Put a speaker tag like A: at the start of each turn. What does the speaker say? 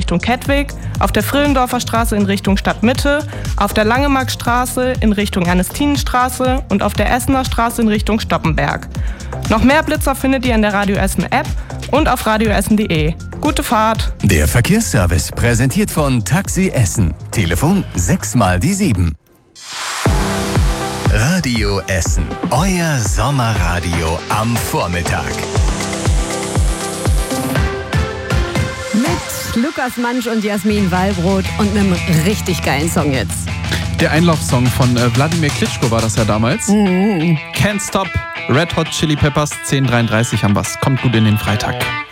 A: Richtung Kettwig, auf der Frillendorfer Straße in Richtung Stadtmitte, auf der Langemarktstraße in Richtung Ernestinenstraße und auf der Essener Straße in Richtung Stoppenberg. Noch mehr Blitzer findet ihr in der Radio Essen App und auf radioessen.de. Gute Fahrt!
B: Der Verkehrsservice präsentiert von Taxi Essen. Telefon 6x7. Radio Essen. Euer Sommerradio am Vormittag.
C: Mit Lukas Mansch und Jasmin Wallbrot und einem richtig geilen Song jetzt.
D: Der Einlaufsong von Wladimir Klitschko war das ja damals. Can't Stop, Red Hot Chili Peppers, 10:33 haben wir's. Kommt gut in den Freitag.